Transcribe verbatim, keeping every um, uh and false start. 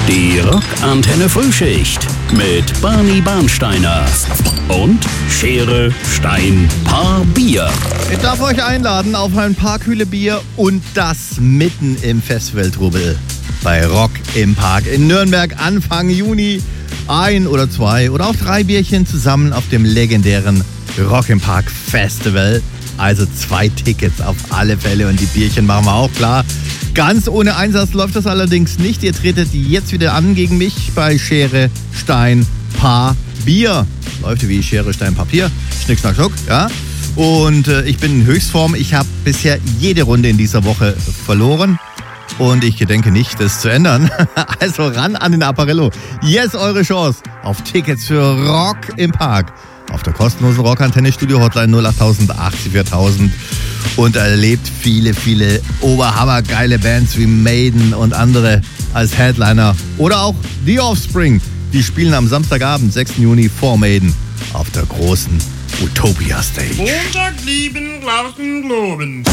Die Rockantenne Frühschicht mit Barney Barnsteiner und Schere, Stein, Paar Bier. Ich darf euch einladen auf ein paar kühle Bier und das mitten im Festivaltrubel bei Rock im Park in Nürnberg Anfang Juni. Ein oder zwei oder auch drei Bierchen zusammen auf dem legendären Rock im Park Festival. Also zwei Tickets auf alle Fälle und die Bierchen machen wir auch klar. Ganz ohne Einsatz läuft das allerdings nicht. Ihr tretet jetzt wieder an gegen mich bei Schere, Stein, Paar, Bier. Läuft wie Schere, Stein, Papier. Schnick, schnack, schnuck, ja. Und äh, ich bin in Höchstform. Ich habe bisher jede Runde in dieser Woche verloren. Und ich gedenke nicht, das zu ändern. Also ran an den Apparillo. Jetzt eure Chance auf Tickets für Rock im Park. Auf der kostenlosen Rockantenne-Studio-Hotline null acht achtzig viertausend und erlebt viele, viele oberhammergeile Bands wie Maiden und andere als Headliner. Oder auch The Offspring. Die spielen am Samstagabend, sechsten Juni vor Maiden auf der großen Utopia Stage. Montag lieben, draußen globen.